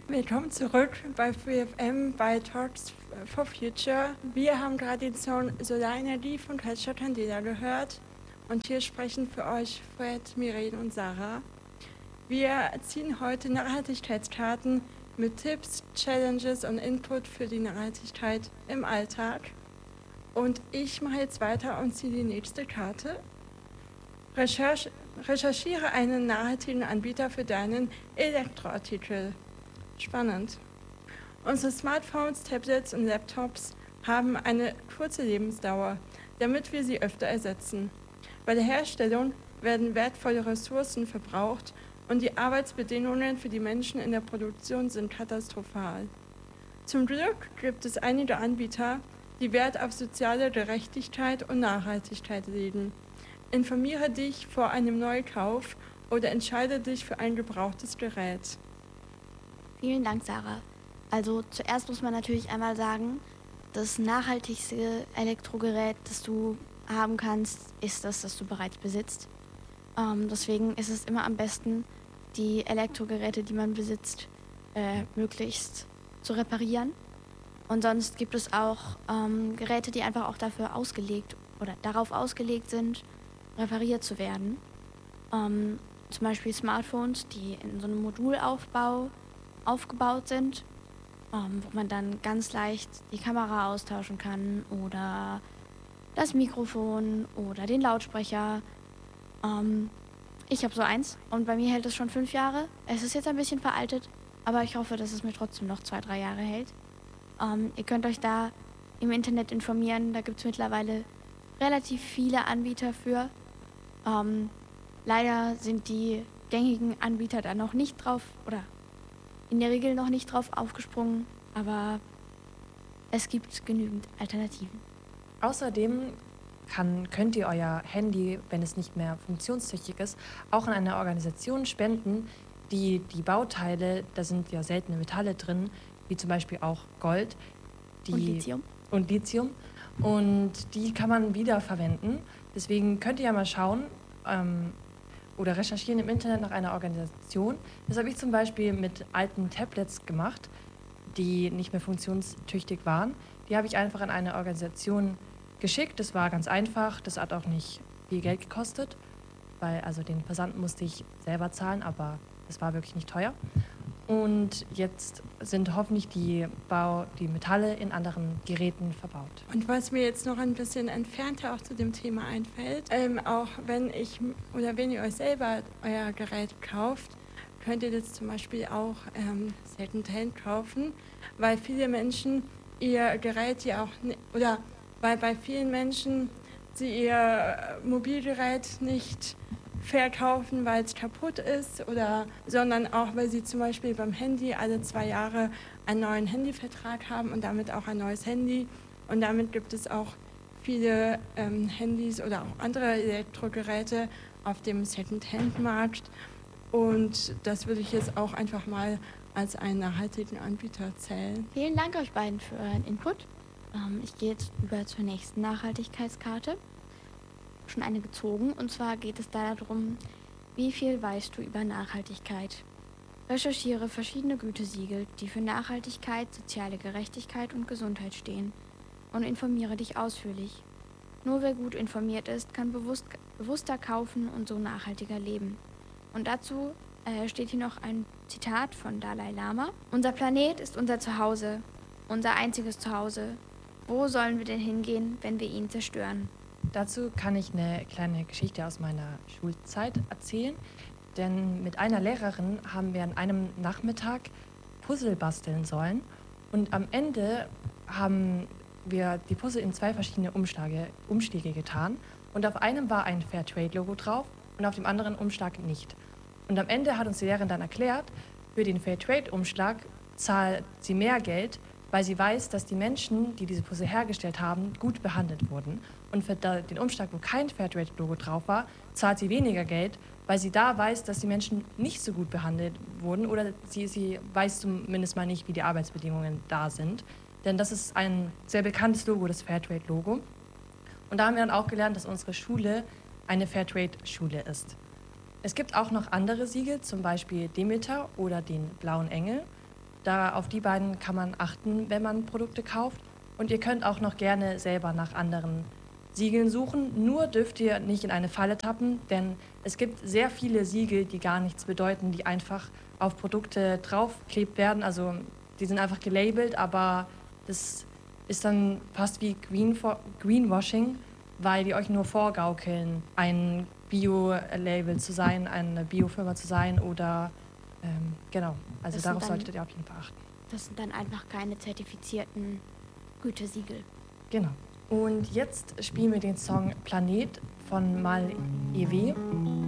Willkommen zurück bei FreeFM bei Talks for Future. Wir haben gerade den Sound Solarenergie von Culture Candela gehört und hier sprechen für euch Fred, Miren und Sarah. Wir ziehen heute Nachhaltigkeitskarten mit Tipps, Challenges und Input für die Nachhaltigkeit im Alltag. Und ich mache jetzt weiter und ziehe die nächste Karte. Recherchiere einen nachhaltigen Anbieter für deinen Elektroartikel. Spannend. Unsere Smartphones, Tablets und Laptops haben eine kurze Lebensdauer, damit wir sie öfter ersetzen. Bei der Herstellung werden wertvolle Ressourcen verbraucht und die Arbeitsbedingungen für die Menschen in der Produktion sind katastrophal. Zum Glück gibt es einige Anbieter, die Wert auf soziale Gerechtigkeit und Nachhaltigkeit legen. Informiere dich vor einem Neukauf oder entscheide dich für ein gebrauchtes Gerät. Vielen Dank, Sarah. Also zuerst muss man natürlich einmal sagen, das nachhaltigste Elektrogerät, das du haben kannst, ist das du bereits besitzt. Deswegen ist es immer am besten, die Elektrogeräte, die man besitzt, möglichst zu reparieren. Und sonst gibt es auch Geräte, die einfach auch dafür ausgelegt oder darauf ausgelegt sind, repariert zu werden. Zum Beispiel Smartphones, die in so einem Modulaufbau aufgebaut sind, wo man dann ganz leicht die Kamera austauschen kann oder das Mikrofon oder den Lautsprecher. Ich habe so eins und bei mir hält es schon 5 Jahre. Es ist jetzt ein bisschen veraltet, aber ich hoffe, dass es mir trotzdem noch 2, 3 Jahre hält. Ihr könnt euch da im Internet informieren, da gibt es mittlerweile relativ viele Anbieter für. Leider sind die gängigen Anbieter da noch nicht drauf oder in der Regel noch nicht drauf aufgesprungen, aber es gibt genügend Alternativen. Außerdem könnt ihr euer Handy, wenn es nicht mehr funktionstüchtig ist, auch an eine Organisation spenden, die Bauteile, da sind ja seltene Metalle drin, wie zum Beispiel auch Gold und Lithium. Und die kann man wiederverwenden. Deswegen könnt ihr ja mal schauen, oder recherchieren im Internet nach einer Organisation. Das habe ich zum Beispiel mit alten Tablets gemacht, die nicht mehr funktionstüchtig waren. Die habe ich einfach an eine Organisation geschickt. Das war ganz einfach. Das hat auch nicht viel Geld gekostet, weil also den Versand musste ich selber zahlen, aber das war wirklich nicht teuer. Und jetzt sind hoffentlich die Metalle in anderen Geräten verbaut. Und was mir jetzt noch ein bisschen entfernter auch zu dem Thema einfällt, auch wenn ihr euch selber euer Gerät kauft, könnt ihr das zum Beispiel auch Secondhand kaufen, weil viele Menschen ihr Gerät ja auch, weil bei vielen Menschen sie ihr Mobilgerät nicht verkaufen, weil es kaputt ist, sondern auch, weil sie zum Beispiel beim Handy alle 2 Jahre einen neuen Handyvertrag haben und damit auch ein neues Handy. Und damit gibt es auch viele Handys oder auch andere Elektrogeräte auf dem Second-Hand-Markt. Und das würde ich jetzt auch einfach mal als einen nachhaltigen Anbieter zählen. Vielen Dank euch beiden für euren Input. Ich gehe jetzt über zur nächsten Nachhaltigkeitskarte. Schon eine gezogen, und zwar geht es da darum, wie viel weißt du über Nachhaltigkeit? Recherchiere verschiedene Gütesiegel, die für Nachhaltigkeit, soziale Gerechtigkeit und Gesundheit stehen, und informiere dich ausführlich. Nur wer gut informiert ist, kann bewusster kaufen und so nachhaltiger leben. Und dazu steht hier noch ein Zitat von Dalai Lama. Unser Planet ist unser Zuhause, unser einziges Zuhause. Wo sollen wir denn hingehen, wenn wir ihn zerstören? Dazu kann ich eine kleine Geschichte aus meiner Schulzeit erzählen, denn mit einer Lehrerin haben wir an einem Nachmittag Puzzle basteln sollen und am Ende haben wir die Puzzle in 2 verschiedene Umschläge getan und auf einem war ein Fairtrade-Logo drauf und auf dem anderen Umschlag nicht. Und am Ende hat uns die Lehrerin dann erklärt, für den Fairtrade-Umschlag zahlt sie mehr Geld, weil sie weiß, dass die Menschen, die diese Puzzle hergestellt haben, gut behandelt wurden. Und für den Umschlag, wo kein Fairtrade-Logo drauf war, zahlt sie weniger Geld, weil sie da weiß, dass die Menschen nicht so gut behandelt wurden oder sie weiß zumindest mal nicht, wie die Arbeitsbedingungen da sind. Denn das ist ein sehr bekanntes Logo, das Fairtrade-Logo. Und da haben wir dann auch gelernt, dass unsere Schule eine Fairtrade-Schule ist. Es gibt auch noch andere Siegel, zum Beispiel Demeter oder den Blauen Engel. Da auf die beiden kann man achten, wenn man Produkte kauft. Und ihr könnt auch noch gerne selber nach anderen Siegeln suchen. Nur dürft ihr nicht in eine Falle tappen, denn es gibt sehr viele Siegel, die gar nichts bedeuten, die einfach auf Produkte draufklebt werden. Also die sind einfach gelabelt, aber das ist dann fast wie Greenwashing, weil die euch nur vorgaukeln, ein Bio-Label zu sein, eine Biofirma zu sein oder genau. Also Das darauf sind dann- solltet ihr auf jeden Fall achten. Das sind dann einfach keine zertifizierten Gütesiegel. Genau. Und jetzt spielen wir den Song Planet von Mal EW.